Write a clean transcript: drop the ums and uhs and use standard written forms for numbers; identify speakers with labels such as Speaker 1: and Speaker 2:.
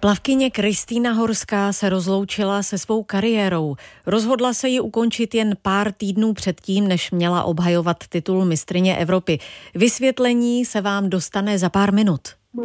Speaker 1: Plavkyně Kristýna Horská se rozloučila se svou kariérou. Rozhodla se ji ukončit jen pár týdnů předtím, než měla obhajovat titul mistryně Evropy. Vysvětlení se vám dostane za pár minut.